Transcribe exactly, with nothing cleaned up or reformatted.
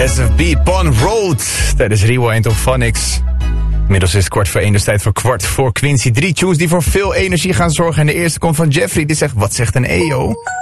S F B, Pon Road, tijdens Rewind op Phonics. Inmiddels is het kwart voor één, dus tijd voor kwart voor Quincy. Drie tunes die voor veel energie gaan zorgen. En de eerste komt van Jeffrey, die zegt, wat zegt een E O?